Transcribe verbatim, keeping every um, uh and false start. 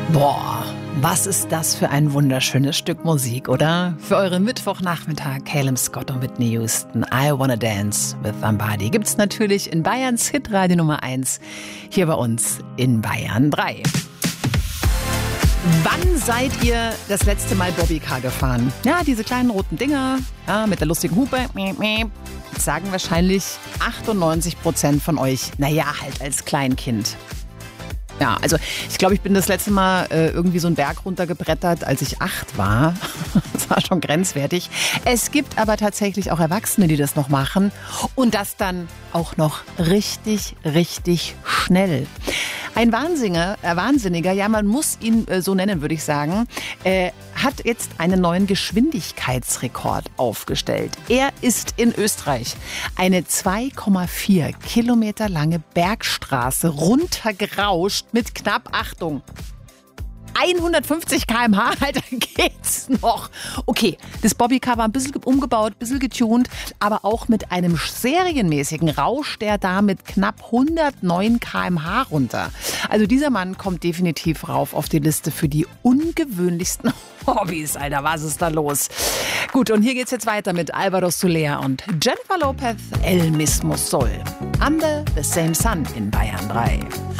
Boah, was ist das für ein wunderschönes Stück Musik, oder? Für euren Mittwochnachmittag, Calum Scott und Whitney Houston, I Wanna Dance with Somebody. Gibt's natürlich in Bayerns Hitradio Nummer eins, hier bei uns in Bayern drei. Wann seid ihr das letzte Mal Bobbycar gefahren? Ja, diese kleinen roten Dinger, ja, mit der lustigen Hupe. Jetzt sagen wahrscheinlich achtundneunzig Prozent von euch, naja, halt als Kleinkind. Ja, also ich glaube, ich bin das letzte Mal äh, irgendwie so einen Berg runtergebrettert, als ich acht war. Das war schon grenzwertig. Es gibt aber tatsächlich auch Erwachsene, die das noch machen und das dann auch noch richtig, richtig schnell. Ein Wahnsinniger, äh, Wahnsinniger, ja, man muss ihn äh, so nennen, würde ich sagen, äh, hat jetzt einen neuen Geschwindigkeitsrekord aufgestellt. Er ist in Österreich eine zwei Komma vier Kilometer lange Bergstraße runtergerauscht mit knapp, Achtung, hundertfünfzig Kilometer pro Stunde, Alter, geht's noch. Okay, das Bobbycar war ein bisschen umgebaut, ein bisschen getuned, aber auch mit einem serienmäßigen rauscht der da mit knapp hundertneun Kilometer pro Stunde runter. Also dieser Mann kommt definitiv rauf auf die Liste für die ungewöhnlichsten Hobbys, Alter, was ist da los? Gut, und hier geht's jetzt weiter mit Alvaro Soler und Jennifer Lopez, El Mismo Sol. Under the Same Sun in Bayern drei.